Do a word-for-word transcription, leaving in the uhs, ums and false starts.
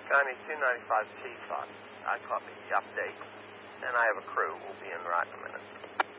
Connie, two ninety-five T Fox. I copy the update, and I have a crew. We'll be in right in a minute.